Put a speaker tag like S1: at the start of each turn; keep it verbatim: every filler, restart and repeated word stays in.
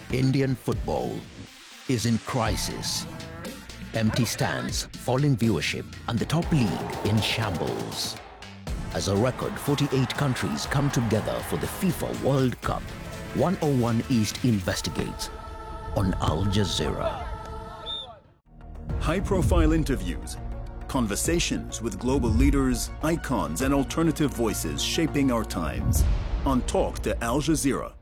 S1: Indian football is in crisis. Empty stands, falling viewership, and the top league in shambles. As a record forty-eight countries come together for the FIFA World Cup, one oh one East investigates on Al Jazeera.
S2: High-profile interviews, conversations with global leaders, icons, and alternative voices shaping our times. On Talk to Al Jazeera.